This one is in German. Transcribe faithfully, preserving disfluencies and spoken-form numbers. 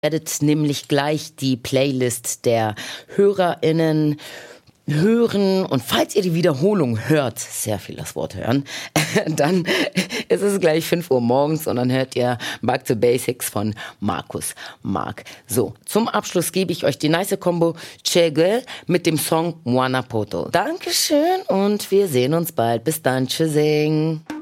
werdet nämlich gleich die Playlist der HörerInnen hören, und falls ihr die Wiederholung hört, sehr viel das Wort hören, dann ist es gleich fünf Uhr morgens und dann hört ihr Back to Basics von Markus Mark. So, zum Abschluss gebe ich euch die nice Combo Chege mit dem Song Mwana Poto. Dankeschön und wir sehen uns bald. Bis dann, tschüssing.